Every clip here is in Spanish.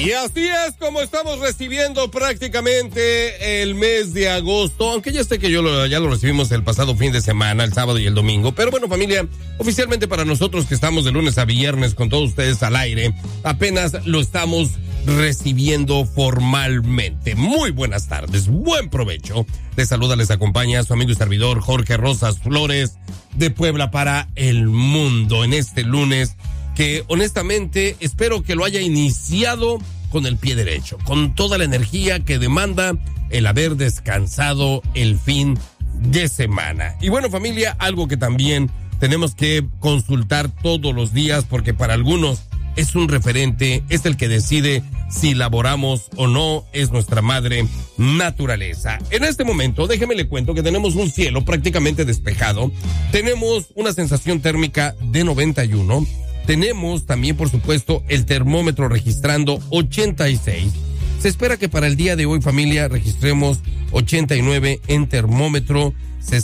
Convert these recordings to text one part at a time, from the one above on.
Y así es como estamos recibiendo prácticamente el mes de agosto, aunque ya sé que ya lo recibimos el pasado fin de semana, el sábado y el domingo, pero bueno, familia, oficialmente para nosotros que estamos de lunes a viernes con todos ustedes al aire, apenas lo estamos recibiendo formalmente. Muy buenas tardes, buen provecho. Les saluda, les acompaña su amigo y servidor Jorge Rosas Flores de Puebla para el mundo en este lunes que honestamente espero que lo haya iniciado con el pie derecho, con toda la energía que demanda el haber descansado el fin de semana. Y bueno, familia, algo que también tenemos que consultar todos los días porque para algunos es un referente, es el que decide si laboramos o no, es nuestra madre naturaleza. En este momento, déjeme le cuento que tenemos un cielo prácticamente despejado, tenemos una sensación térmica de 91, tenemos también, por supuesto, el termómetro registrando 86. Se espera que para el día de hoy, familia, registremos 89 en termómetro,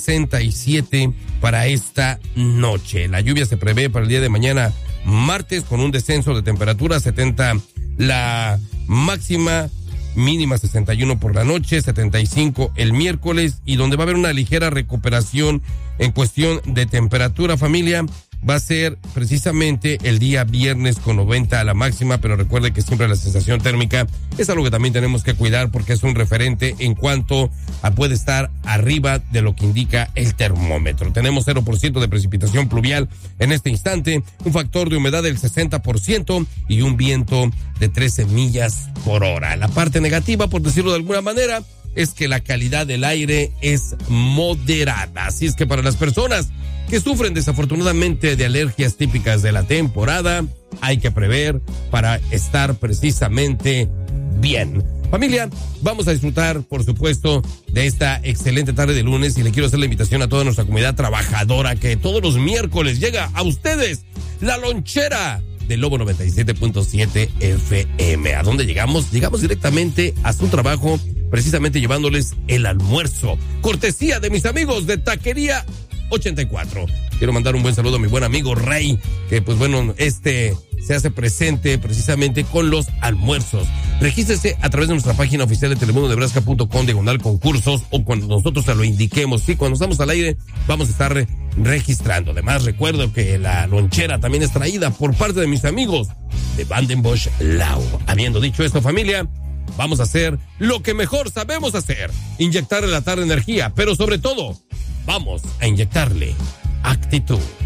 67 para esta noche. La lluvia se prevé para el día de mañana, martes, con un descenso de temperatura, 70 la máxima, mínima 61 por la noche, 75 el miércoles, y donde va a haber una ligera recuperación en cuestión de temperatura, familia, va a ser precisamente el día viernes con 90 a la máxima, pero recuerde que siempre la sensación térmica es algo que también tenemos que cuidar porque es un referente en cuanto a puede estar arriba de lo que indica el termómetro. Tenemos 0% de precipitación pluvial en este instante, un factor de humedad del 60% y un viento de 13 millas por hora. La parte negativa, por decirlo de alguna manera, es que la calidad del aire es moderada. Así es que para las personas que sufren desafortunadamente de alergias típicas de la temporada, hay que prever para estar precisamente bien. Familia, vamos a disfrutar, por supuesto, de esta excelente tarde de lunes y le quiero hacer la invitación a toda nuestra comunidad trabajadora que todos los miércoles llega a ustedes la lonchera de Lobo 97.7 FM. ¿A dónde llegamos? Llegamos directamente a su trabajo, precisamente llevándoles el almuerzo. Cortesía de mis amigos de Taquería 84. Quiero mandar un buen saludo a mi buen amigo Rey, que pues bueno, se hace presente precisamente con los almuerzos. Regístrese a través de nuestra página oficial de telemundonebraska.com/concursos o cuando nosotros se lo indiquemos. Sí, cuando estamos al aire vamos a estar registrando. Además, recuerdo que la lonchera también es traída por parte de mis amigos de Vandenbosch Lau. Habiendo dicho esto, familia, vamos a hacer lo que mejor sabemos hacer, inyectarle la tarde energía, pero sobre todo, vamos a inyectarle actitud.